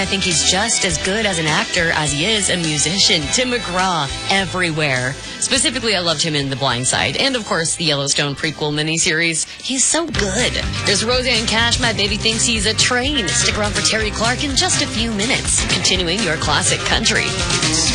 I think he's just as good as an actor as he is a musician. Tim McGraw, everywhere. Specifically, I loved him in The Blind Side, and of course, the Yellowstone prequel miniseries. He's so good. There's Roseanne Cash, My Baby Thinks He's a Train. Stick around for Terry Clark in just a few minutes, continuing your classic country.